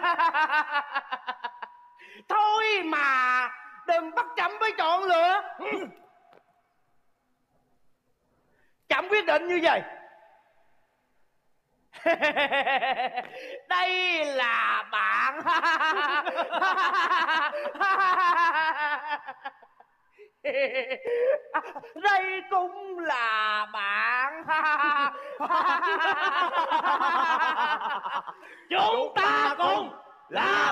Thôi mà đừng bắt Trẫm phải chọn lựa. Trẫm quyết định như vậy. Đây là bạn. Đây cũng là bạn. Chúng ta cùng là